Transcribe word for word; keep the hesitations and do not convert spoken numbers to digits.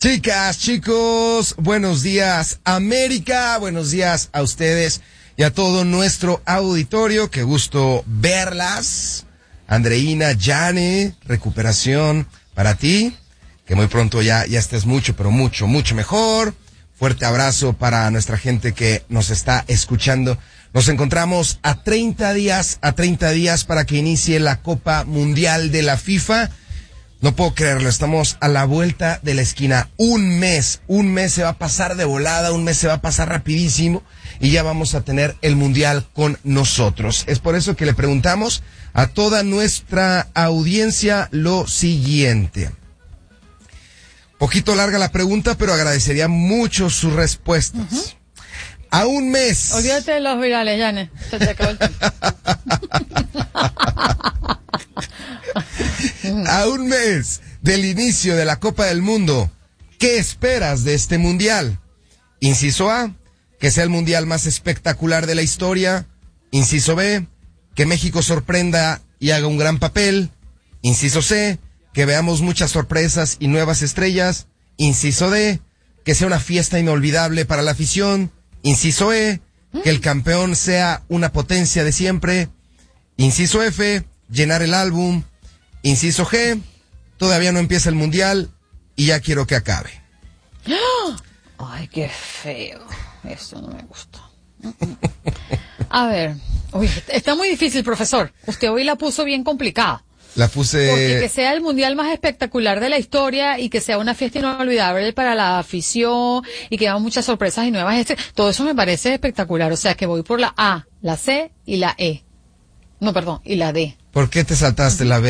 Chicas, chicos, buenos días América, buenos días a ustedes y a todo nuestro auditorio. Qué gusto verlas. Andreina, Yane, recuperación para ti. Que muy pronto ya, ya estés mucho, pero mucho, mucho mejor. Fuerte abrazo para nuestra gente que nos está escuchando. Nos encontramos a treinta días, a treinta días para que inicie la Copa Mundial de la FIFA. No puedo creerlo, estamos a la vuelta de la esquina. Un mes, un mes se va a pasar de volada, un mes se va a pasar rapidísimo y ya vamos a tener el Mundial con nosotros. Es por eso que le preguntamos a toda nuestra audiencia lo siguiente. Poquito larga la pregunta, pero agradecería mucho sus respuestas. Uh-huh. A un mes. Olvídate de los virales, Yane. Se te acabó el tiempo. A un mes del inicio de la Copa del Mundo, ¿qué esperas de este mundial? Inciso A, que sea el mundial más espectacular de la historia. Inciso B, que México sorprenda y haga un gran papel. Inciso C, que veamos muchas sorpresas y nuevas estrellas. Inciso D, que sea una fiesta inolvidable para la afición. Inciso E, que el campeón sea una potencia de siempre. Inciso F, llenar el álbum. Inciso G, todavía no empieza el mundial y ya quiero que acabe. Ay, qué feo. Eso no me gustó. A ver, uy, está muy difícil, profesor. Usted hoy la puso bien complicada. La puse... Porque que sea el mundial más espectacular de la historia y que sea una fiesta inolvidable para la afición y que haya muchas sorpresas y nuevas estrellas. Todo eso me parece espectacular. O sea que voy por la A, la C y la E. No, perdón, y la D. ¿Por qué te saltaste la B?